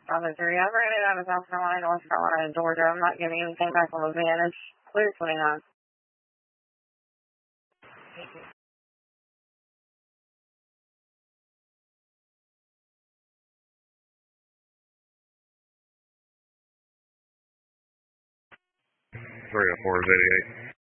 Bravo 3, I've ran it out of South Carolina, North Carolina, and Georgia. I'm not giving anything back on the van. It's clear 29. Three oh four is 88.